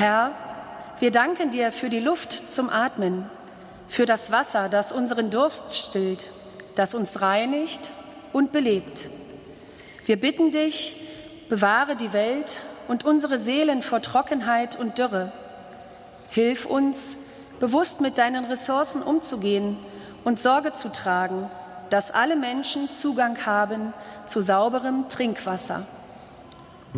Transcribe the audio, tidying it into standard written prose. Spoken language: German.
Herr, wir danken dir für die Luft zum Atmen, für das Wasser, das unseren Durst stillt, das uns reinigt und belebt. Wir bitten dich, bewahre die Welt und unsere Seelen vor Trockenheit und Dürre. Hilf uns, bewusst mit deinen Ressourcen umzugehen und Sorge zu tragen, dass alle Menschen Zugang haben zu sauberem Trinkwasser.